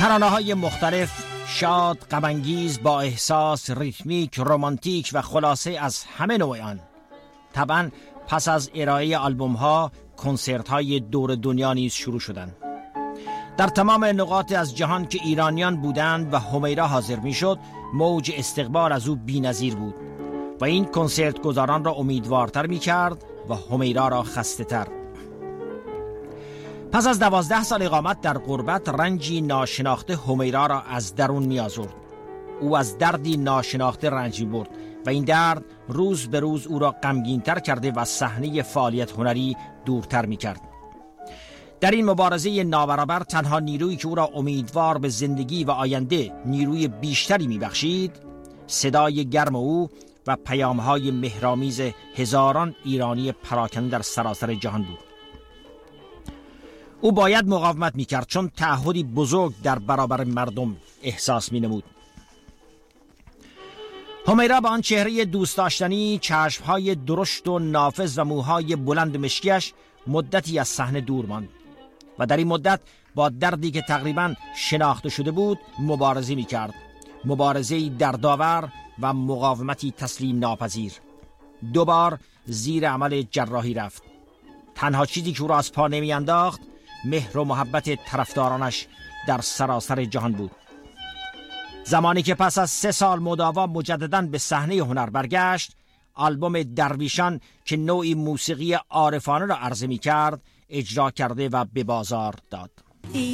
ترانه‌های مختلف، شاد، غم‌انگیز، با احساس، ریتمیک، رمانتیک و خلاصه از همه نوع آن. طبعا پس از ارائه آلبوم‌ها، کنسرت‌های دور دنیا نیز شروع شدند. در تمام نقاط از جهان که ایرانیان بودند و همیرا حاضر می‌شد، موج استقبال از او بی‌نظیر بود و این کنسرت گزاران را امیدوارتر می‌کرد و همیرا را خسته‌تر. پس از 12 سال اقامت در غربت، رنجی ناشناخته همیرا را از درون می‌آزرد. او از دردی ناشناخته رنج می‌برد و این درد روز به روز او را غمگین‌تر کرده و از صحنه فعالیت هنری دورتر می‌کرد. در این مبارزه نابرابر تنها نیرویی که او را امیدوار به زندگی و آینده نیروی بیشتری می‌بخشید، صدای گرم او و پیام‌های مهرآمیز هزاران ایرانی پراکنده در سراسر جهان بود. او باید مقاومت می‌کرد چون تعهدی بزرگ در برابر مردم احساس می‌نمود. همیرا با آن چهره دوست داشتنی، چشم‌های درشت و نافذ و موهای بلند مشکیش مدتی از صحنه دور ماند و در این مدت با دردی که تقریباً شناخته شده بود مبارزه می‌کرد. مبارزه‌ای دردآور و مقاومتی تسلیم ناپذیر. 2 بار زیر عمل جراحی رفت. تنها چیزی که او را از پا نمی‌انداخت مهر و محبت طرفدارانش در سراسر جهان بود. زمانی که پس از 3 سال مداوا مجدداً به صحنه هنر برگشت، آلبوم درویشان که نوعی موسیقی عارفانه را عرضه می‌کرد اجرا کرده و به بازار داد.